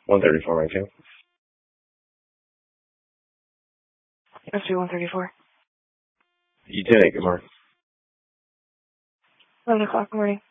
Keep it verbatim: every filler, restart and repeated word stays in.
one thirty-four right too. Let's do one thirty-four. You did it. Good morning. eleven o'clock in the morning.